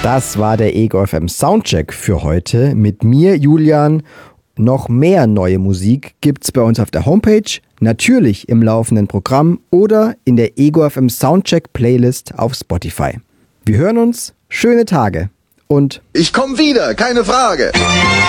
Das war der Ego FM Soundcheck für heute mit mir, Julian. Noch mehr neue Musik gibt's bei uns auf der Homepage, natürlich im laufenden Programm oder in der Ego FM Soundcheck Playlist auf Spotify. Wir hören uns, schöne Tage und ich komm wieder, keine Frage.